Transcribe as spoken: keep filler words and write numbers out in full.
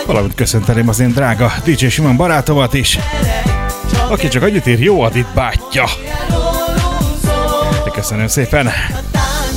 Valamint köszönteném az én drága dé dzsé Simon barátomat is, aki csak annyit ír, jó Adit bátyja. Köszönöm szépen.